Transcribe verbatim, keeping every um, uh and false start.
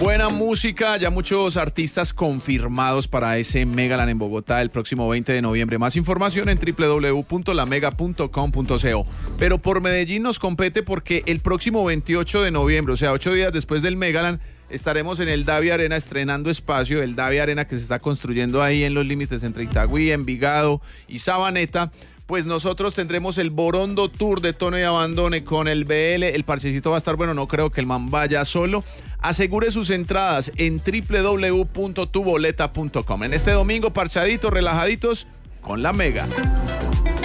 Buena música, ya muchos artistas confirmados para ese Megaland en Bogotá el próximo veinte de noviembre. Más información en doble u doble u doble u punto la mega punto com punto co. Pero por Medellín nos compete porque el próximo veintiocho de noviembre, o sea, ocho días después del Megaland, estaremos en el Davi Arena estrenando espacio, el Davi Arena que se está construyendo ahí en los límites entre Itagüí, Envigado y Sabaneta. Pues nosotros tendremos el Borondo Tour de Tono y Abandone con el B L. El parchecito va a estar bueno, no creo que el man vaya solo. Asegure sus entradas en doble u doble u doble u punto tu boleta punto com. En este domingo, parchaditos, relajaditos con la Mega.